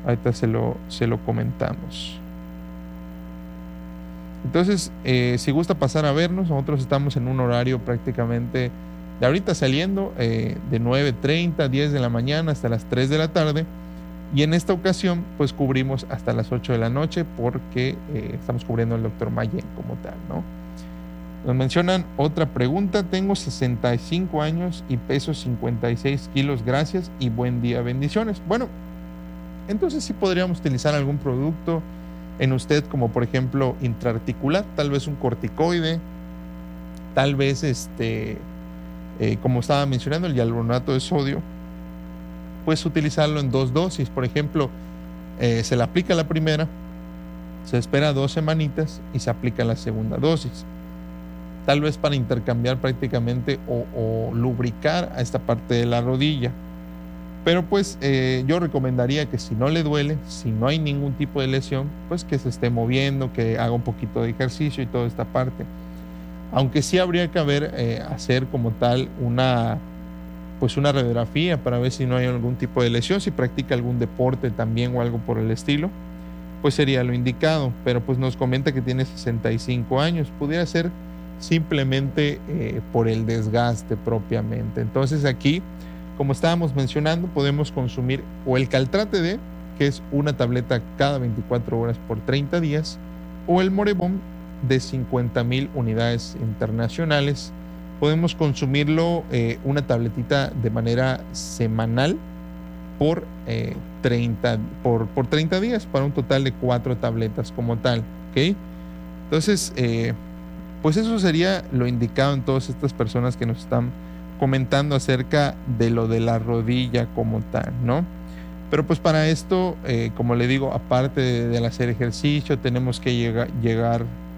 Ahorita se lo comentamos. Entonces, si gusta pasar a vernos, nosotros estamos en un horario prácticamente de ahorita saliendo de 9:30, 10 de la mañana hasta las 3 de la tarde. Y en esta ocasión, pues cubrimos hasta las 8 de la noche porque estamos cubriendo al doctor Mayen como tal, ¿no? Nos mencionan otra pregunta. Tengo 65 años y peso 56 kilos. Gracias y buen día. Bendiciones. Bueno, entonces sí podríamos utilizar algún producto en usted, como por ejemplo intraarticular, tal vez un corticoide, tal vez como estaba mencionando, el hialuronato de sodio. Puedes utilizarlo en 2 dosis. Por ejemplo, se le aplica la primera, se espera 2 semanitas y se aplica la segunda dosis. Tal vez para intercambiar prácticamente o lubricar a esta parte de la rodilla. Pero pues yo recomendaría que si no le duele, si no hay ningún tipo de lesión, pues que se esté moviendo, que haga un poquito de ejercicio y toda esta parte. Aunque sí habría que hacer como tal una radiografía para ver si no hay algún tipo de lesión, si practica algún deporte también o algo por el estilo, pues sería lo indicado. Pero pues nos comenta que tiene 65 años, pudiera ser simplemente por el desgaste propiamente. Entonces aquí, como estábamos mencionando, podemos consumir o el Caltrate D, que es una tableta cada 24 horas por 30 días, o el Morebón de 50,000 unidades internacionales. Podemos consumirlo una tabletita de manera semanal por 30 días, para un total de 4 tabletas como tal, ¿ok? Entonces, pues eso sería lo indicado en todas estas personas que nos están comentando acerca de lo de la rodilla como tal, ¿no? Pero pues para esto, como le digo, aparte del hacer ejercicio, tenemos que llegar